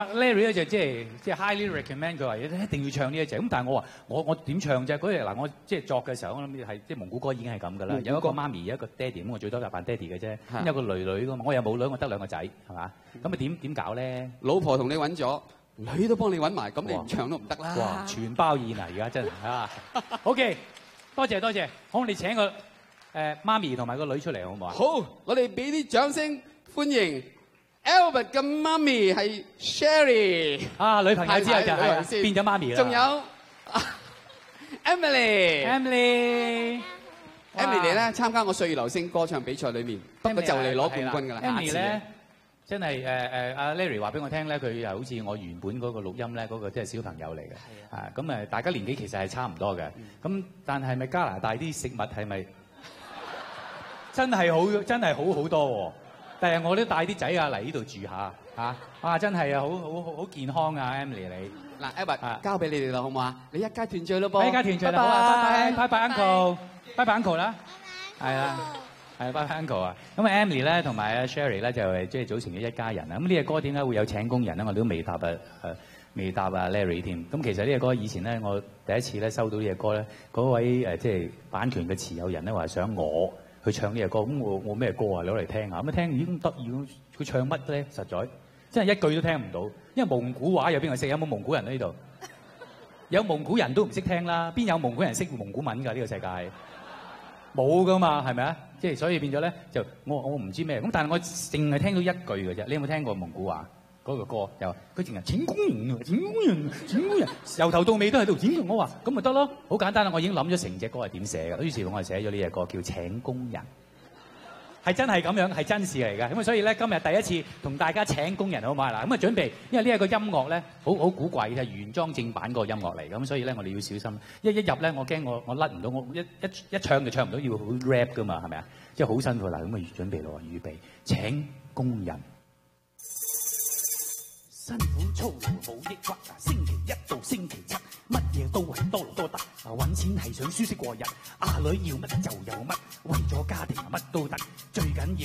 Larry 咧就即係 highly recommend 佢話一定要唱呢一隻，咁但係我話我點唱啫？嗰日嗱我即係作嘅時候，我諗係即係蒙古歌已經係咁㗎啦。有一個媽咪，有一個爹哋，咁我最多就扮爹哋嘅啫。咁有個女㗎嘛，我又冇女，我得2個仔，係嘛？咁啊點搞咧？ 老婆同你揾咗，女都幫你揾埋，咁你唔唱都唔得啦。 哇！全包宴啊！而家真係啊！OK， 多謝。好，我哋請個媽咪同埋個女出嚟好唔好啊？ 好，我哋俾啲掌聲歡迎 Albert 嘅媽咪係 Sherry 啊，女朋友之後就係變咗媽咪啦。 仲有 Emily 咧參加我歲月留聲歌唱比賽裏面，不過就嚟攞冠軍㗎啦。 Emily 咧真係阿 Larry 話俾我聽咧，佢又好似我原本嗰個錄音咧，嗰個即係小朋友嚟嘅。啊，咁誒大家年紀其實係差唔多嘅。咁但係咪加拿大啲食物係咪真係好多喎？但係我都帶啲仔啊嚟呢度住下嚇，哇！真係啊，好健康啊 Emily 你。 嗱 Albert 交俾你哋啦，好唔好啊？你一家團聚咯噃， 一家團聚啦，好啊，拜拜 Uncle，拜拜 Uncle 啦，係啊，係拜拜 Uncle 啊。咁啊 Emily 咧同埋阿 Sherry 咧就係即係組成咗一家人啊。咁呢隻歌點解會有請工人咧？我哋都未答啊 Larry 添。咁其實呢隻歌以前咧，我第一次咧收到呢隻歌咧，嗰位即係版權嘅持有人咧話想我去唱呢隻歌，咁我咩歌啊攞嚟聽下，咁一聽已經得意，佢唱乜咧？實在真係一句都聽唔到，因為蒙古話有邊個識？有冇蒙古人喺呢度？有蒙古人都唔識聽啦，邊有蒙古人識蒙古文㗎？呢個世界冇㗎嘛，係咪啊？即係所以變咗咧，就我唔知咩，咁但係我淨係聽到一句嘅啫。你有冇聽過蒙古話嗰個歌？又佢淨係請工人啊，請工人，由頭到尾都喺度請。我話咁咪得咯，好簡單啦。我已經諗咗成隻歌係點寫㗎，於是我係寫咗呢隻歌叫請工人。係真係咁樣，係真事嚟嘅。咁啊，所以咧今日第一次同大家請工人好唔好啊？嗱，咁啊準備，因為呢一個音樂咧，好古怪嘅，係原裝正版個音樂嚟。咁所以咧，我哋要小心。一入咧，我驚我甩唔到，我一唱就唱唔到，要好 rap 噶嘛，係咪啊？即係好辛苦啦。咁啊，準備咯，預備請工人。辛苦操勞冇抑鬱，星期一到星期七，乜嘢都係多勞多得。揾錢係想舒適過日，阿女要乜就有乜，為咗家庭乜都得，最緊要。